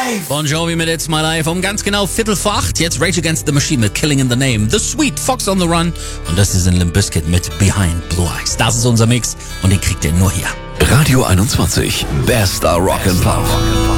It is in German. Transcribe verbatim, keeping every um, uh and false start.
Bon Jovi mit It's My Life um ganz genau Viertel vor acht. Jetzt Rage Against the Machine mit Killing in the Name. The Sweet, Fox on the Run. Und das ist in Limp Bizkit mit Behind Blue Eyes. Das ist unser Mix und den kriegt ihr nur hier. Radio einundzwanzig. Bester Rock and Pop.